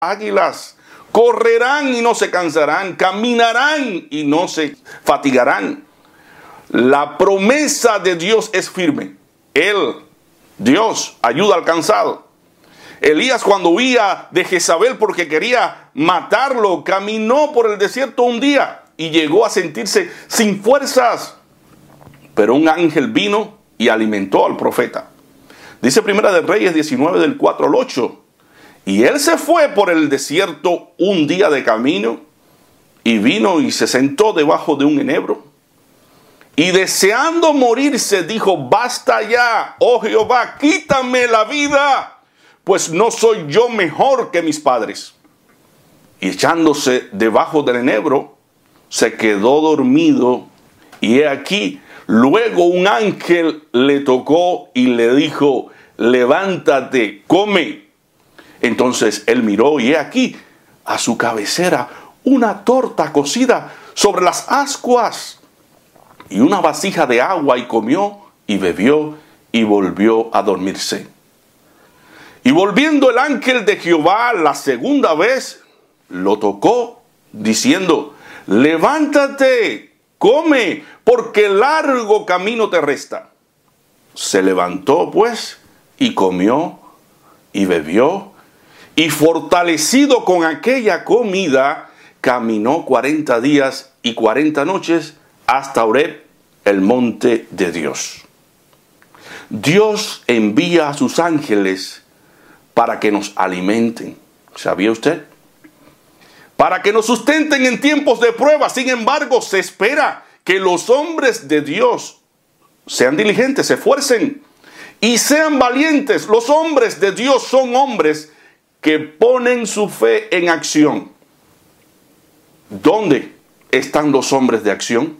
águilas. Correrán y no se cansarán, caminarán y no se fatigarán. La promesa de Dios es firme. Dios, ayuda al cansado. Elías, cuando huía de Jezabel porque quería matarlo, caminó por el desierto un día y llegó a sentirse sin fuerzas. Pero un ángel vino y alimentó al profeta. Dice Primera de Reyes 19 del 4 al 8. Y él se fue por el desierto un día de camino y vino y se sentó debajo de un enebro. Y deseando morirse dijo: basta ya, oh Jehová, quítame la vida, pues no soy yo mejor que mis padres. Y echándose debajo del enebro, se quedó dormido. Y he aquí, luego un ángel le tocó y le dijo: levántate, come. Entonces él miró y he aquí, a su cabecera, una torta cocida sobre las ascuas y una vasija de agua, y comió y bebió y volvió a dormirse. Y volviendo el ángel de Jehová la segunda vez, lo tocó, diciendo: levántate, come, porque largo camino te resta. Se levantó pues y comió y bebió, y fortalecido con aquella comida, caminó 40 días y 40 noches hasta Horeb, el monte de Dios. Dios envía a sus ángeles para que nos alimenten. ¿Sabía usted? Para que nos sustenten en tiempos de prueba. Sin embargo, se espera que los hombres de Dios sean diligentes, se esfuercen y sean valientes. Los hombres de Dios son hombres que ponen su fe en acción. ¿Dónde están los hombres de acción?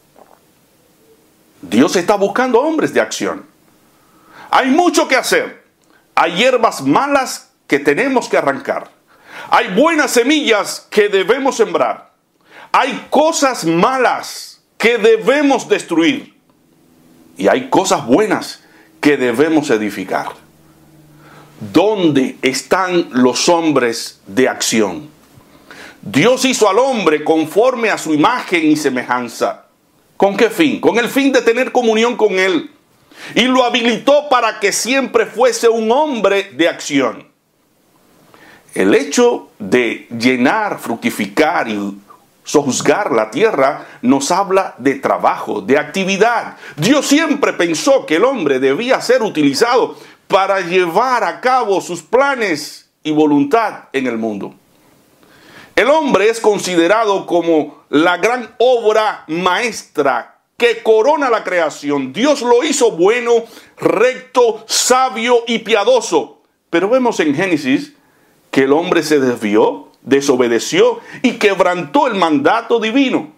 Dios está buscando hombres de acción. Hay mucho que hacer. Hay hierbas malas que tenemos que arrancar. Hay buenas semillas que debemos sembrar. Hay cosas malas que debemos destruir. Y hay cosas buenas que debemos edificar. ¿Dónde están los hombres de acción? Dios hizo al hombre conforme a su imagen y semejanza. ¿Con qué fin? Con el fin de tener comunión con Él. Y lo habilitó para que siempre fuese un hombre de acción. El hecho de llenar, fructificar y sojuzgar la tierra nos habla de trabajo, de actividad. Dios siempre pensó que el hombre debía ser utilizado para llevar a cabo sus planes y voluntad en el mundo. El hombre es considerado como la gran obra maestra que corona la creación. Dios lo hizo bueno, recto, sabio y piadoso. Pero vemos en Génesis que el hombre se desvió, desobedeció y quebrantó el mandato divino.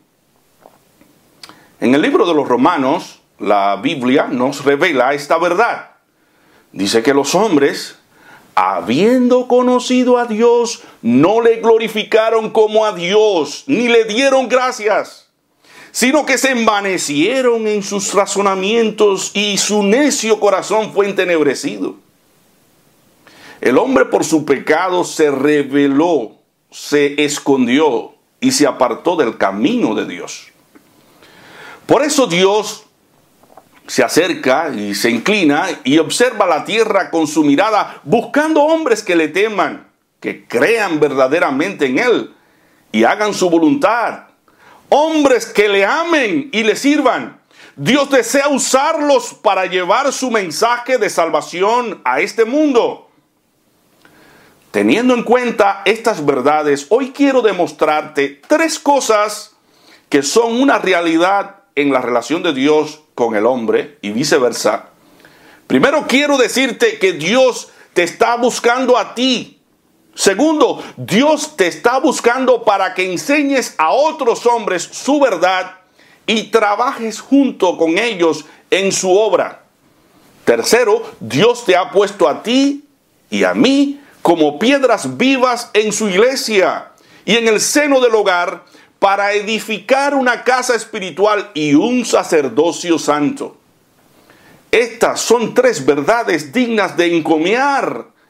En el libro de los Romanos, la Biblia nos revela esta verdad. Dice que los hombres, habiendo conocido a Dios, no le glorificaron como a Dios, ni le dieron gracias, sino que se envanecieron en sus razonamientos y su necio corazón fue entenebrecido. El hombre por su pecado se rebeló, se escondió y se apartó del camino de Dios. Por eso Dios se acerca y se inclina y observa la tierra con su mirada, buscando hombres que le teman, que crean verdaderamente en Él y hagan su voluntad. Hombres que le amen y le sirvan. Dios desea usarlos para llevar su mensaje de salvación a este mundo. Teniendo en cuenta estas verdades, hoy quiero demostrarte 3 cosas que son una realidad en la relación de Dios con el hombre y viceversa. Primero, quiero decirte que Dios te está buscando a ti. Segundo, Dios te está buscando para que enseñes a otros hombres su verdad y trabajes junto con ellos en su obra. Tercero, Dios te ha puesto a ti y a mí como piedras vivas en su iglesia y en el seno del hogar para edificar una casa espiritual y un sacerdocio santo. Estas son 3 verdades dignas de encomiar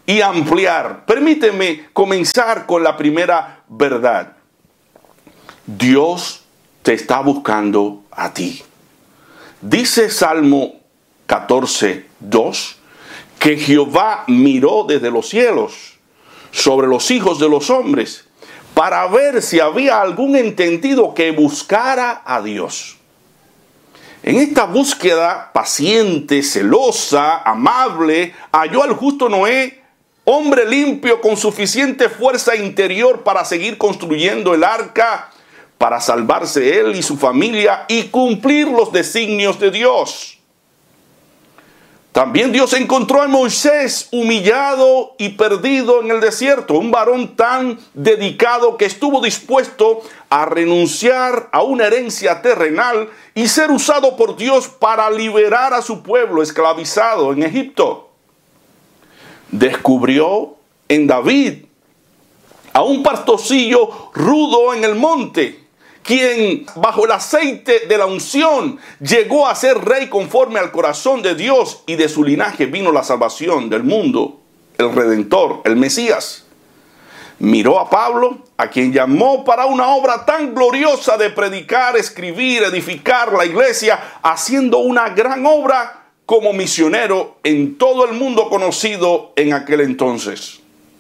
y ampliar. Permíteme comenzar con la primera verdad. Dios te está buscando a ti. Dice Salmo 14:2 que Jehová miró desde los cielos sobre los hijos de los hombres para ver si había algún entendido que buscara a Dios. En esta búsqueda paciente, celosa, amable, halló al justo Noé, hombre limpio con suficiente fuerza interior para seguir construyendo el arca, para salvarse él y su familia y cumplir los designios de Dios. También Dios encontró a Moisés humillado y perdido en el desierto, un varón tan dedicado que estuvo dispuesto a renunciar a una herencia terrenal y ser usado por Dios para liberar a su pueblo esclavizado en Egipto. Descubrió en David a un pastorcillo rudo en el monte, quien bajo el aceite de la unción llegó a ser rey conforme al corazón de Dios, y de su linaje vino la salvación del mundo, el Redentor, el Mesías. Miró a Pablo, a quien llamó para una obra tan gloriosa de predicar, escribir, edificar la iglesia, haciendo una gran obra como misionero en todo el mundo conocido en aquel entonces.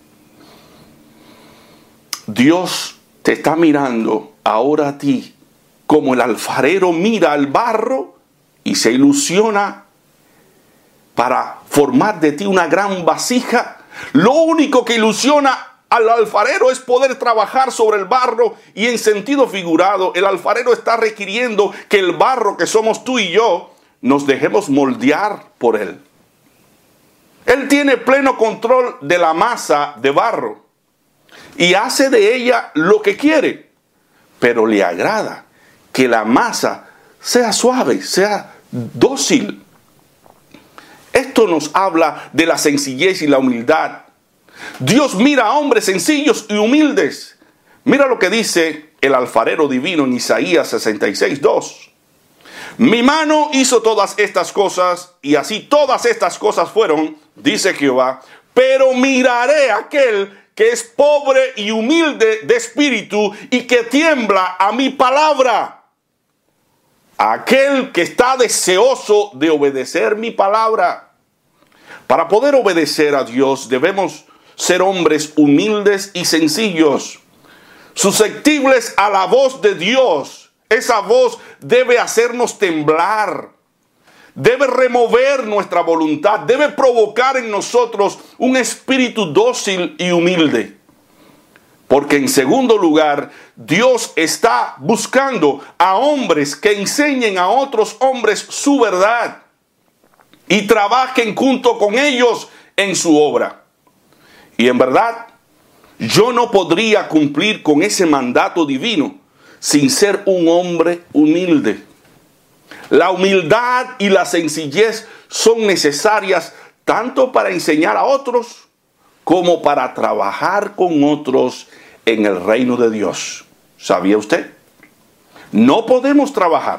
Dios te está mirando ahora a ti, como el alfarero mira al barro y se ilusiona para formar de ti una gran vasija. Lo único que ilusiona al alfarero es poder trabajar sobre el barro, y en sentido figurado, el alfarero está requiriendo que el barro que somos tú y yo nos dejemos moldear por él. Él tiene pleno control de la masa de barro y hace de ella lo que quiere. Pero le agrada que la masa sea suave, sea dócil. Esto nos habla de la sencillez y la humildad. Dios mira a hombres sencillos y humildes. Mira lo que dice el alfarero divino en Isaías 66:2. Mi mano hizo todas estas cosas, y así todas estas cosas fueron, dice Jehová, pero miraré a aquel que es pobre y humilde de espíritu y que tiembla a mi palabra. Aquel que está deseoso de obedecer mi palabra. Para poder obedecer a Dios debemos ser hombres humildes y sencillos, susceptibles a la voz de Dios. Esa voz debe hacernos temblar, debe remover nuestra voluntad, debe provocar en nosotros un espíritu dócil y humilde. Porque en segundo lugar, Dios está buscando a hombres que enseñen a otros hombres su verdad y trabajen junto con ellos en su obra. Y en verdad, yo no podría cumplir con ese mandato divino sin ser un hombre humilde. La humildad y la sencillez son necesarias tanto para enseñar a otros como para trabajar con otros en el reino de Dios. ¿Sabía usted? No podemos trabajar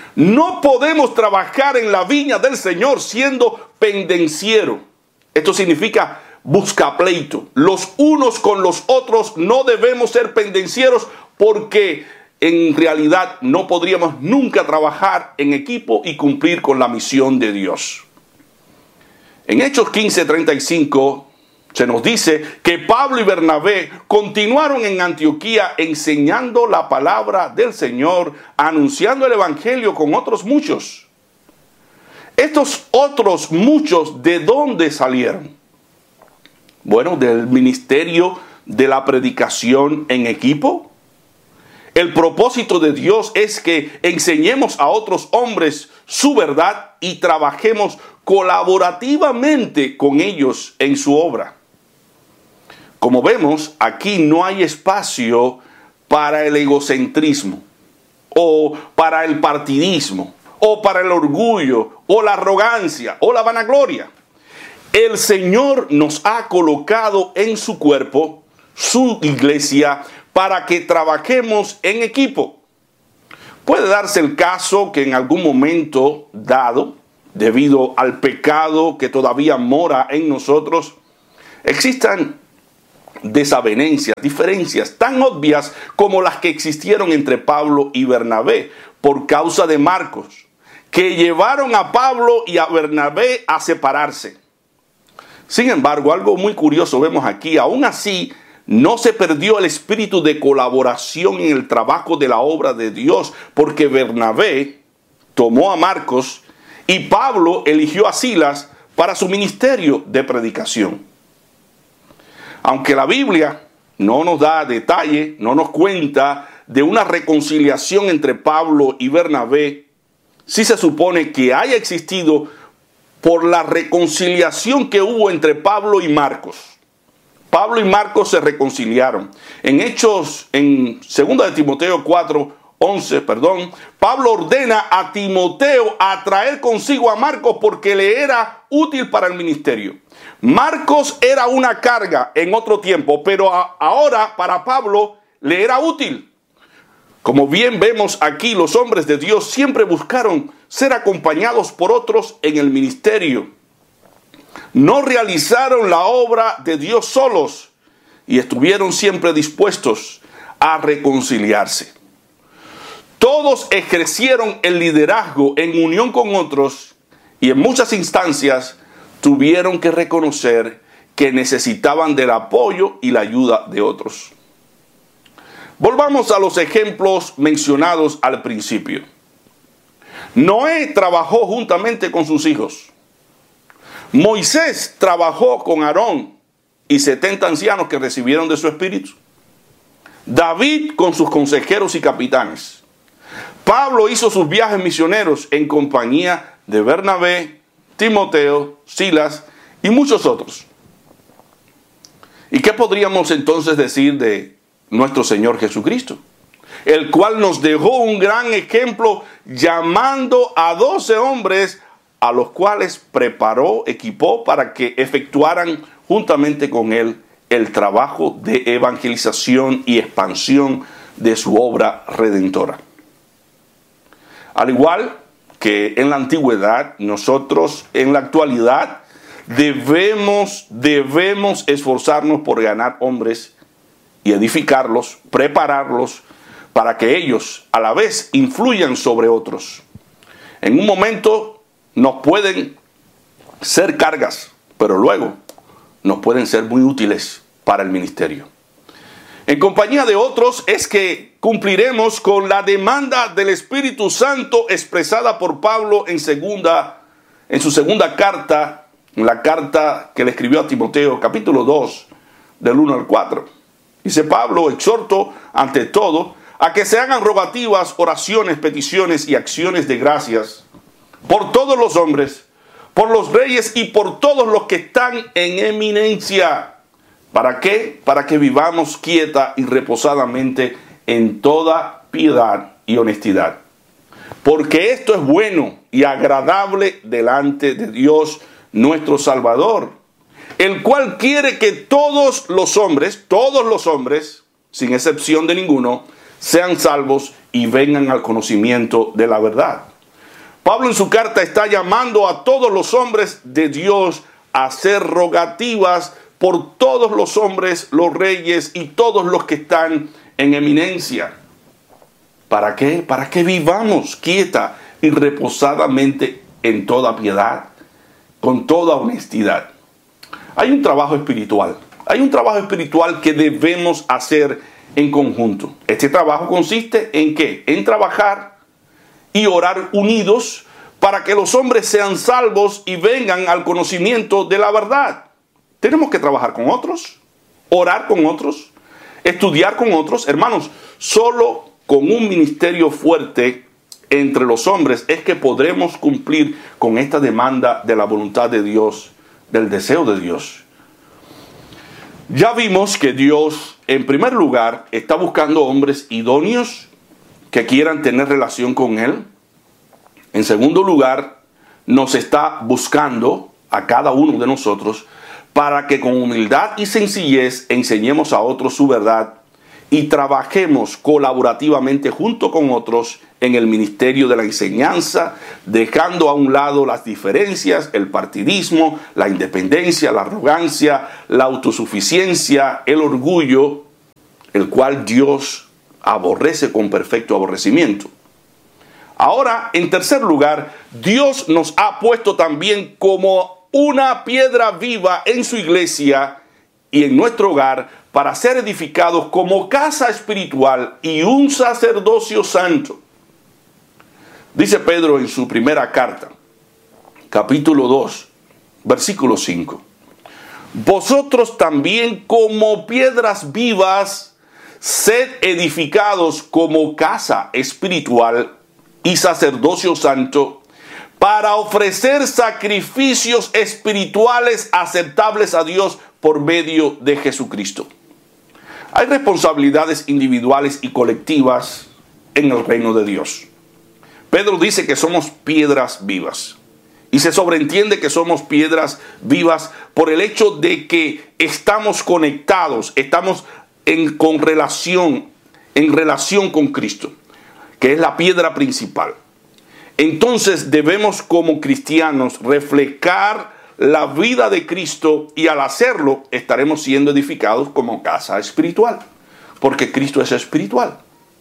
en la viña del Señor siendo pendenciero. Esto significa buscapleito. Los unos con los otros no debemos ser pendencieros, porque en realidad no podríamos nunca trabajar en equipo y cumplir con la misión de Dios. En Hechos 15:35 se nos dice que Pablo y Bernabé continuaron en Antioquía enseñando la palabra del Señor, anunciando el evangelio con otros muchos. Estos otros muchos, ¿de dónde salieron? Bueno, del ministerio de la predicación en equipo. El propósito de Dios es que enseñemos a otros hombres su verdad y trabajemos colaborativamente con ellos en su obra. Como vemos, aquí no hay espacio para el egocentrismo, o para el partidismo, o para el orgullo, o la arrogancia, o la vanagloria. El Señor nos ha colocado en su cuerpo, su iglesia, para que trabajemos en equipo. Puede darse el caso que en algún momento dado, debido al pecado que todavía mora en nosotros, existan desavenencias, diferencias tan obvias como las que existieron entre Pablo y Bernabé por causa de Marcos, que llevaron a Pablo y a Bernabé a separarse. Sin embargo, algo muy curioso vemos aquí. Aún así, no se perdió el espíritu de colaboración en el trabajo de la obra de Dios, porque Bernabé tomó a Marcos y Pablo eligió a Silas para su ministerio de predicación. Aunque la Biblia no nos da detalle, no nos cuenta de una reconciliación entre Pablo y Bernabé, sí se supone que haya existido por la reconciliación que hubo entre Pablo y Marcos. Pablo y Marcos se reconciliaron. En Hechos, en 2 de Timoteo 4:11, Pablo ordena a Timoteo a traer consigo a Marcos porque le era útil para el ministerio. Marcos era una carga en otro tiempo, pero ahora para Pablo le era útil. Como bien vemos aquí, los hombres de Dios siempre buscaron ser acompañados por otros en el ministerio. No realizaron la obra de Dios solos y estuvieron siempre dispuestos a reconciliarse. Todos ejercieron el liderazgo en unión con otros y en muchas instancias tuvieron que reconocer que necesitaban del apoyo y la ayuda de otros. Volvamos a los ejemplos mencionados al principio. Noé trabajó juntamente con sus hijos. Moisés trabajó con Aarón y 70 ancianos que recibieron de su espíritu. David con sus consejeros y capitanes. Pablo hizo sus viajes misioneros en compañía de Bernabé, Timoteo, Silas y muchos otros. ¿Y qué podríamos entonces decir de nuestro Señor Jesucristo? El cual nos dejó un gran ejemplo llamando a 12 hombres a los cuales preparó, equipó para que efectuaran juntamente con él el trabajo de evangelización y expansión de su obra redentora. Al igual que en la antigüedad, nosotros en la actualidad debemos esforzarnos por ganar hombres y edificarlos, prepararlos para que ellos a la vez influyan sobre otros. En un momento nos pueden ser cargas, pero luego nos pueden ser muy útiles para el ministerio. En compañía de otros es que cumpliremos con la demanda del Espíritu Santo expresada por Pablo en su segunda carta, la carta que le escribió a Timoteo, capítulo 2, del 1 al 4. Dice Pablo: exhorto ante todo a que se hagan rogativas, oraciones, peticiones y acciones de gracias por todos los hombres, por los reyes y por todos los que están en eminencia. ¿Para qué? Para que vivamos quieta y reposadamente en toda piedad y honestidad. Porque esto es bueno y agradable delante de Dios nuestro Salvador, el cual quiere que todos los hombres, sin excepción de ninguno, sean salvos y vengan al conocimiento de la verdad. Pablo en su carta está llamando a todos los hombres de Dios a hacer rogativas por todos los hombres, los reyes y todos los que están en eminencia. ¿Para qué? Para que vivamos quieta y reposadamente en toda piedad, con toda honestidad. Hay un trabajo espiritual. Hay un trabajo espiritual que debemos hacer en conjunto. Este trabajo consiste en ¿qué? En trabajar y orar unidos para que los hombres sean salvos y vengan al conocimiento de la verdad. Tenemos que trabajar con otros, orar con otros, estudiar con otros. Hermanos, solo con un ministerio fuerte entre los hombres es que podremos cumplir con esta demanda de la voluntad de Dios, del deseo de Dios. Ya vimos que Dios, en primer lugar, está buscando hombres idóneos que quieran tener relación con Él. En segundo lugar, nos está buscando a cada uno de nosotros para que con humildad y sencillez enseñemos a otros su verdad y trabajemos colaborativamente junto con otros en el ministerio de la enseñanza, dejando a un lado las diferencias, el partidismo, la independencia, la arrogancia, la autosuficiencia, el orgullo, el cual Dios aborrece con perfecto aborrecimiento. Ahora, en tercer lugar, Dios nos ha puesto también como una piedra viva en su iglesia y en nuestro hogar para ser edificados como casa espiritual y un sacerdocio santo. Dice Pedro en su primera carta, capítulo 2, versículo 5. Vosotros también como piedras vivas, sed edificados como casa espiritual y sacerdocio santo, para ofrecer sacrificios espirituales aceptables a Dios por medio de Jesucristo. Hay responsabilidades individuales y colectivas en el reino de Dios. Pedro dice que somos piedras vivas. Y se sobreentiende que somos piedras vivas por el hecho de que estamos conectados, estamos en relación con Cristo, que es la piedra principal. Entonces debemos como cristianos reflejar la vida de Cristo y al hacerlo estaremos siendo edificados como casa espiritual, porque Cristo es espiritual.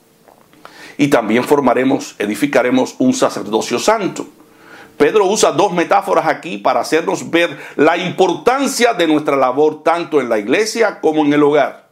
Y también edificaremos un sacerdocio santo. Pedro usa dos metáforas aquí para hacernos ver la importancia de nuestra labor tanto en la iglesia como en el hogar.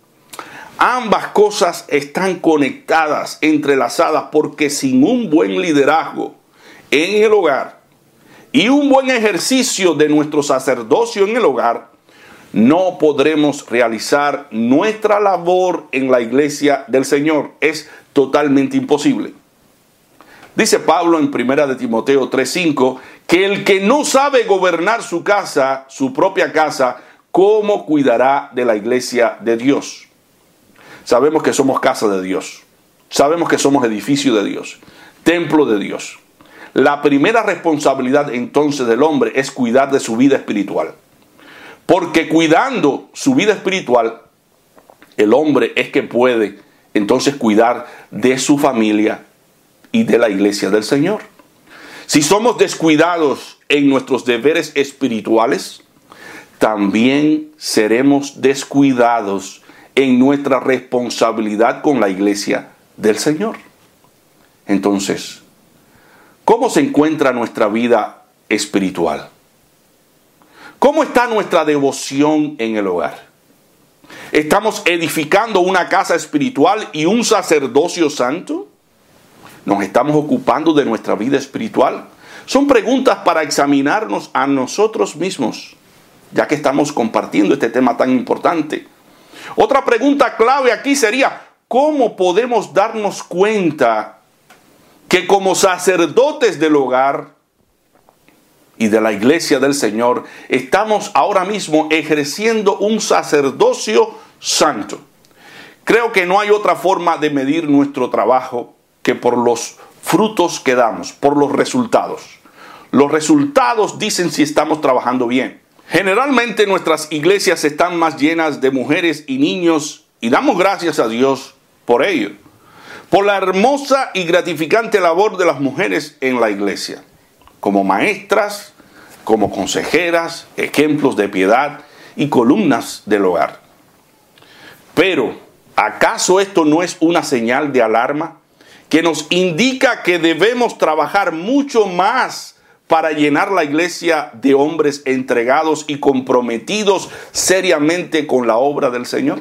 Ambas cosas están conectadas, entrelazadas, porque sin un buen liderazgo en el hogar y un buen ejercicio de nuestro sacerdocio en el hogar, no podremos realizar nuestra labor en la iglesia del Señor. Es totalmente imposible. Dice Pablo en 1 de Timoteo 3:5 que el que no sabe gobernar su casa, su propia casa, ¿cómo cuidará de la iglesia de Dios? Sabemos que somos casa de Dios. Sabemos que somos edificio de Dios, templo de Dios. La primera responsabilidad entonces del hombre es cuidar de su vida espiritual. Porque cuidando su vida espiritual, el hombre es que puede entonces cuidar de su familia y de la iglesia del Señor. Si somos descuidados en nuestros deberes espirituales, también seremos descuidados en nuestra responsabilidad con la iglesia del Señor. Entonces, ¿cómo se encuentra nuestra vida espiritual? ¿Cómo está nuestra devoción en el hogar? ¿Estamos edificando una casa espiritual y un sacerdocio santo? ¿Nos estamos ocupando de nuestra vida espiritual? Son preguntas para examinarnos a nosotros mismos, ya que estamos compartiendo este tema tan importante. Otra pregunta clave aquí sería, ¿cómo podemos darnos cuenta que como sacerdotes del hogar y de la iglesia del Señor estamos ahora mismo ejerciendo un sacerdocio santo? Creo que no hay otra forma de medir nuestro trabajo que por los frutos que damos, por los resultados. Los resultados dicen si estamos trabajando bien. Generalmente nuestras iglesias están más llenas de mujeres y niños y damos gracias a Dios por ello, por la hermosa y gratificante labor de las mujeres en la iglesia, como maestras, como consejeras, ejemplos de piedad y columnas del hogar. Pero, ¿acaso esto no es una señal de alarma que nos indica que debemos trabajar mucho más para llenar la iglesia de hombres entregados y comprometidos seriamente con la obra del Señor?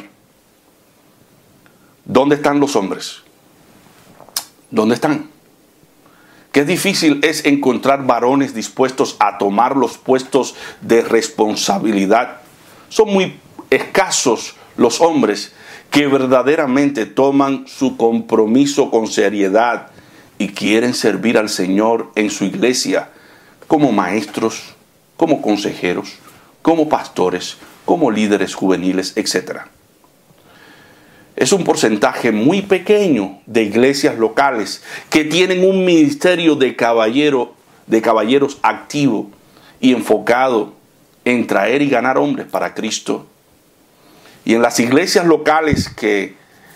¿Dónde están los hombres? ¿Dónde están? Qué difícil es encontrar varones dispuestos a tomar los puestos de responsabilidad. Son muy escasos los hombres que verdaderamente toman su compromiso con seriedad y quieren servir al Señor en su iglesia como maestros, como consejeros, como pastores, como líderes juveniles, etc. Es un porcentaje muy pequeño de iglesias locales que tienen un ministerio de caballeros activo y enfocado en traer y ganar hombres para Cristo. Y en las iglesias locales que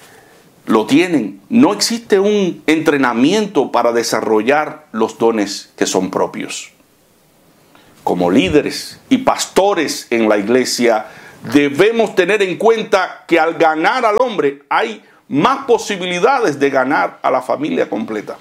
lo tienen. No existe un entrenamiento para desarrollar los dones que son propios. Como líderes y pastores en la iglesia, debemos tener en cuenta que al ganar al hombre hay más posibilidades de ganar a la familia completa.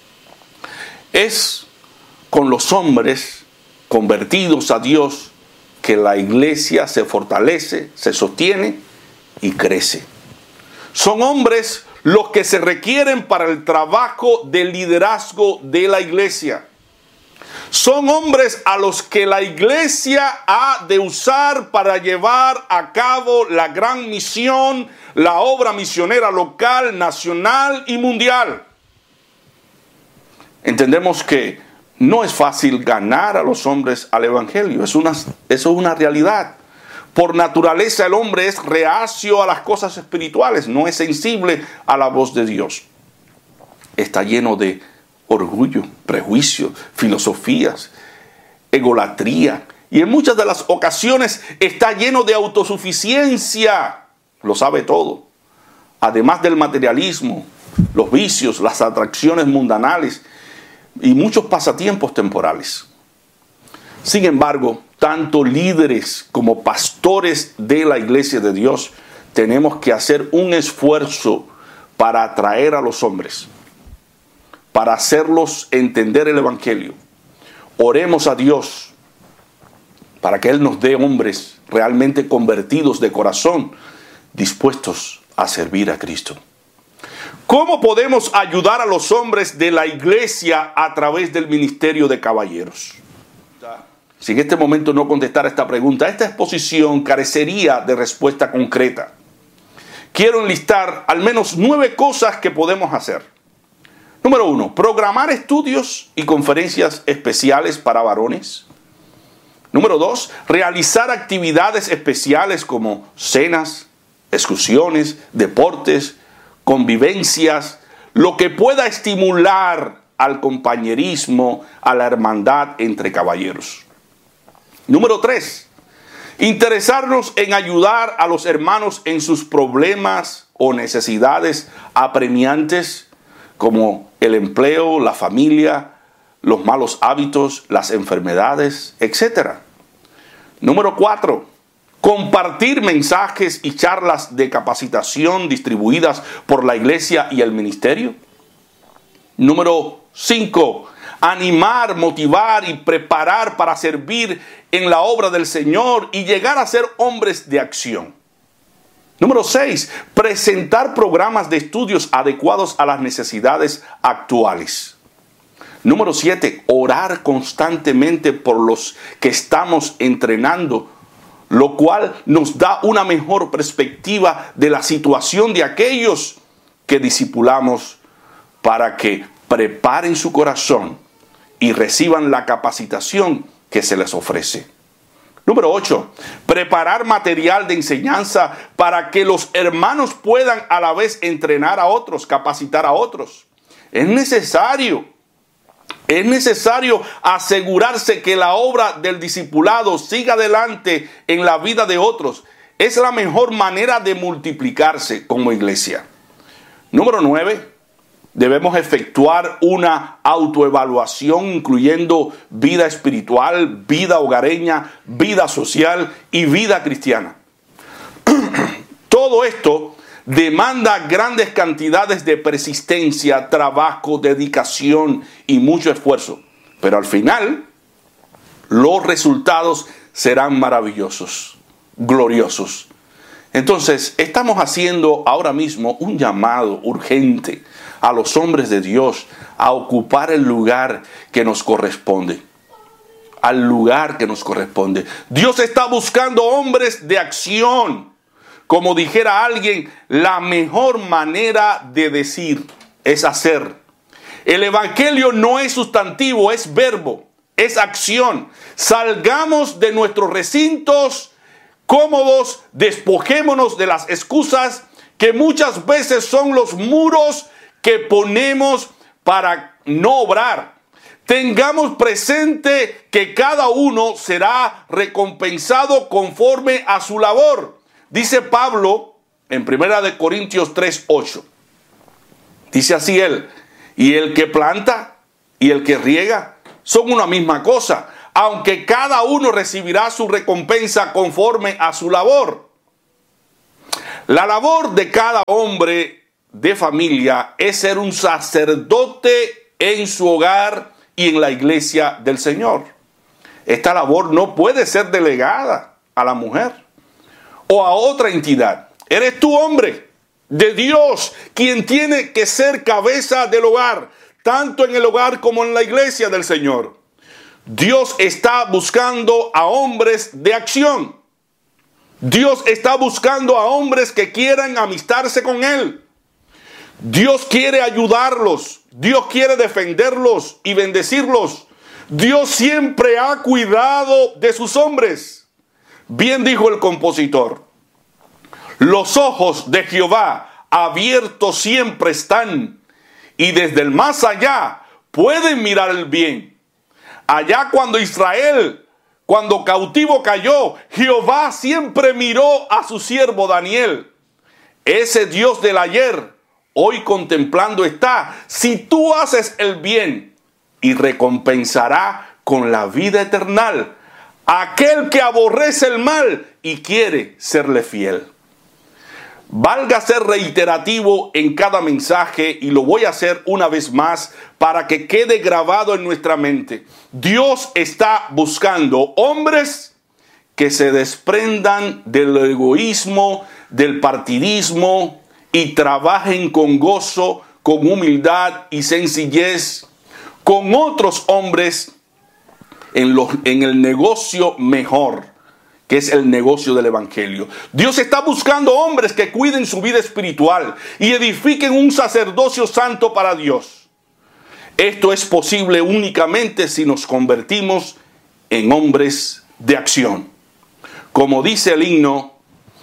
Es con los hombres convertidos a Dios que la iglesia se fortalece, se sostiene y crece. Son hombres los que se requieren para el trabajo de liderazgo de la iglesia. Son hombres a los que la iglesia ha de usar para llevar a cabo la gran misión, la obra misionera local, nacional y mundial. Entendemos que no es fácil ganar a los hombres al evangelio. Eso es una realidad. Por naturaleza el hombre es reacio a las cosas espirituales, no es sensible a la voz de Dios. Está lleno de orgullo, prejuicio, filosofías, egolatría, y en muchas de las ocasiones está lleno de autosuficiencia. Lo sabe todo. Además del materialismo, los vicios, las atracciones mundanales y muchos pasatiempos temporales. Sin embargo, tanto líderes como pastores de la iglesia de Dios tenemos que hacer un esfuerzo para atraer a los hombres, para hacerlos entender el evangelio. Oremos a Dios para que Él nos dé hombres realmente convertidos de corazón, dispuestos a servir a Cristo. ¿Cómo podemos ayudar a los hombres de la iglesia a través del ministerio de caballeros? Si en este momento no contestara esta pregunta, esta exposición carecería de respuesta concreta. Quiero enlistar al menos 9 cosas que podemos hacer. Número 1, programar estudios y conferencias especiales para varones. Número 2, realizar actividades especiales como cenas, excursiones, deportes, convivencias, lo que pueda estimular al compañerismo, a la hermandad entre caballeros. Número 3, interesarnos en ayudar a los hermanos en sus problemas o necesidades apremiantes, como el empleo, la familia, los malos hábitos, las enfermedades, etc. Número 4, compartir mensajes y charlas de capacitación distribuidas por la iglesia y el ministerio. Número 5, animar, motivar y preparar para servir en la obra del Señor y llegar a ser hombres de acción. Número 6, presentar programas de estudios adecuados a las necesidades actuales. Número 7, orar constantemente por los que estamos entrenando, lo cual nos da una mejor perspectiva de la situación de aquellos que discipulamos para que preparen su corazón y reciban la capacitación que se les ofrece. Número 8, preparar material de enseñanza para que los hermanos puedan a la vez entrenar a otros, capacitar a otros. Es necesario asegurarse que la obra del discipulado siga adelante en la vida de otros. Es la mejor manera de multiplicarse como iglesia. Número 9, debemos efectuar una autoevaluación incluyendo vida espiritual, vida hogareña, vida social y vida cristiana. Todo esto demanda grandes cantidades de persistencia, trabajo, dedicación y mucho esfuerzo. Pero al final, los resultados serán maravillosos, gloriosos. Entonces, estamos haciendo ahora mismo un llamado urgente a los hombres de Dios a ocupar el lugar que nos corresponde. Al lugar que nos corresponde. Dios está buscando hombres de acción. Como dijera alguien, la mejor manera de decir es hacer. El evangelio no es sustantivo, es verbo, es acción. Salgamos de nuestros recintos cómodos, despojémonos de las excusas que muchas veces son los muros que ponemos para no obrar. Tengamos presente que cada uno será recompensado conforme a su labor. Dice Pablo en 1 Corintios 3:8. Dice así él, y el que planta y el que riega son una misma cosa, aunque cada uno recibirá su recompensa conforme a su labor. La labor de cada hombre de familia es ser un sacerdote en su hogar y en la iglesia del Señor. Esta labor no puede ser delegada a la mujer o a otra entidad. Eres tú, hombre de Dios, quien tiene que ser cabeza del hogar, tanto en el hogar como en la iglesia del Señor. Dios está buscando a hombres de acción. Dios está buscando a hombres que quieran amistarse con Él. Dios quiere ayudarlos. Dios quiere defenderlos y bendecirlos. Dios siempre ha cuidado de sus hombres. Bien dijo el compositor: los ojos de Jehová abiertos siempre están, y desde el más allá pueden mirar el bien. Allá cuando Israel, cuando cautivo cayó, Jehová siempre miró a su siervo Daniel. Ese Dios del ayer, hoy contemplando está, si tú haces el bien, y recompensará con la vida eterna a aquel que aborrece el mal y quiere serle fiel. Valga ser reiterativo en cada mensaje, y lo voy a hacer una vez más para que quede grabado en nuestra mente. Dios está buscando hombres que se desprendan del egoísmo, del partidismo, y trabajen con gozo, con humildad y sencillez con otros hombres en el negocio mejor, que es el negocio del evangelio. Dios está buscando hombres que cuiden su vida espiritual y edifiquen un sacerdocio santo para Dios. Esto es posible únicamente si nos convertimos en hombres de acción. Como dice el himno,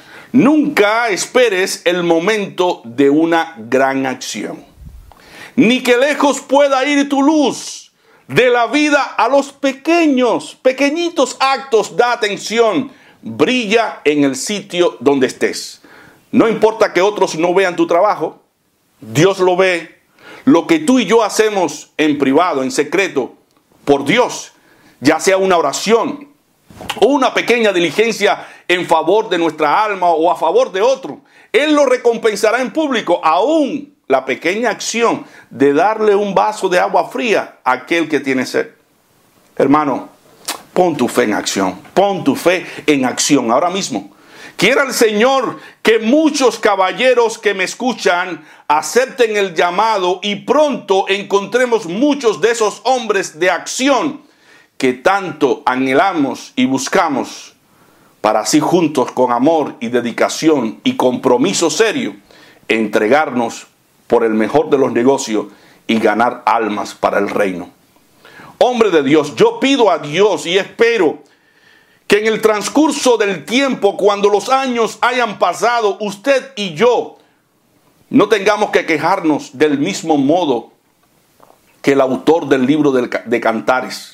nunca esperes el momento de una gran acción, ni que lejos pueda ir tu luz. De la vida a los pequeñitos actos da atención. Brilla en el sitio donde estés. No importa que otros no vean tu trabajo, Dios lo ve. Lo que tú y yo hacemos en privado, en secreto, por Dios, ya sea una oración o una pequeña diligencia en favor de nuestra alma o a favor de otro, Él lo recompensará en público. Aún la pequeña acción de darle un vaso de agua fría a aquel que tiene sed. Hermano, pon tu fe en acción. Pon tu fe en acción ahora mismo. Quiera el Señor que muchos caballeros que me escuchan acepten el llamado, y pronto encontremos muchos de esos hombres de acción que tanto anhelamos y buscamos, para así juntos con amor y dedicación y compromiso serio entregarnos por el mejor de los negocios y ganar almas para el reino. Hombre de Dios, yo pido a Dios y espero que en el transcurso del tiempo, cuando los años hayan pasado, usted y yo no tengamos que quejarnos del mismo modo que el autor del libro de Cantares,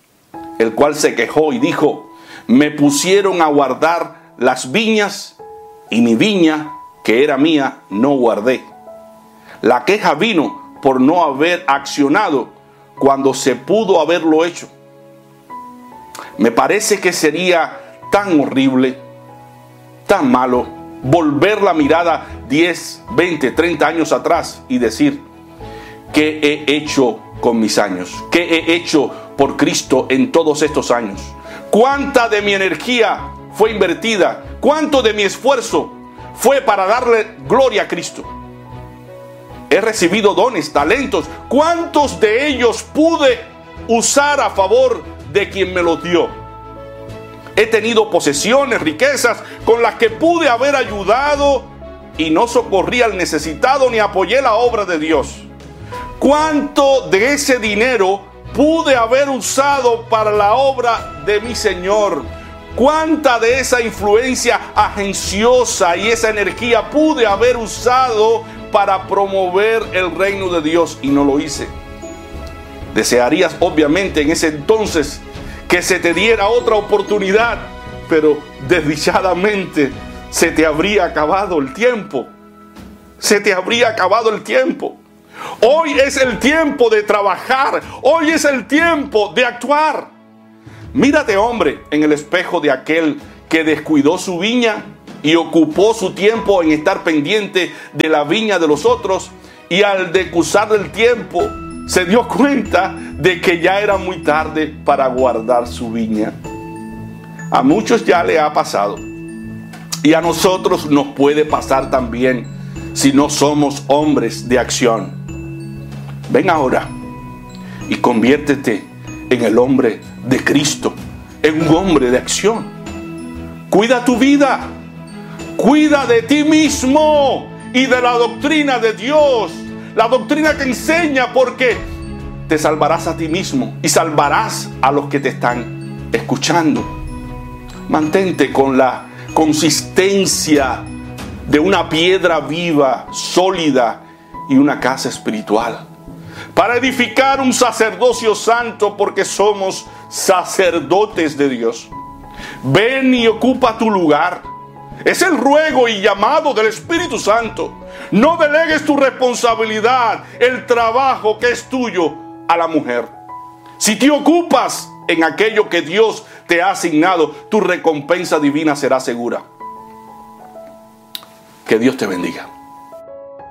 el cual se quejó y dijo: me pusieron a guardar las viñas, y mi viña, que era mía, no guardé. La queja vino por no haber accionado cuando se pudo haberlo hecho. Me parece que sería tan horrible, tan malo, volver la mirada 10, 20, 30 años atrás y decir: ¿qué he hecho con mis años? ¿Qué he hecho por Cristo en todos estos años? ¿Cuánta de mi energía fue invertida? ¿Cuánto de mi esfuerzo fue para darle gloria a Cristo? He recibido dones, talentos. ¿Cuántos de ellos pude usar a favor de quien me los dio? He tenido posesiones, riquezas con las que pude haber ayudado y no socorrí al necesitado ni apoyé la obra de Dios. ¿Cuánto de ese dinero pude haber usado para la obra de mi Señor? ¿Cuánta de esa influencia agenciosa y esa energía pude haber usado para promover el reino de Dios y no lo hice? Desearías obviamente en ese entonces que se te diera otra oportunidad, pero desdichadamente se te habría acabado el tiempo. Se te habría acabado el tiempo. Hoy es el tiempo de trabajar. Hoy es el tiempo de actuar. Mírate, hombre, en el espejo de aquel que descuidó su viña y ocupó su tiempo en estar pendiente de la viña de los otros, y al decusar el tiempo se dio cuenta de que ya era muy tarde para guardar su viña. A muchos ya le ha pasado, y a nosotros nos puede pasar también si no somos hombres de acción. Ven ahora y conviértete en el hombre de Cristo, en un hombre de acción. Cuida tu vida, cuida de ti mismo y de la doctrina de Dios, la doctrina que enseña, porque te salvarás a ti mismo y salvarás a los que te están escuchando. Mantente con la consistencia de una piedra viva, sólida, y una casa espiritual, para edificar un sacerdocio santo, porque somos sacerdotes de Dios. Ven y ocupa tu lugar. Es el ruego y llamado del Espíritu Santo. No delegues tu responsabilidad, el trabajo que es tuyo, a la mujer. Si te ocupas en aquello que Dios te ha asignado, tu recompensa divina será segura. Que Dios te bendiga.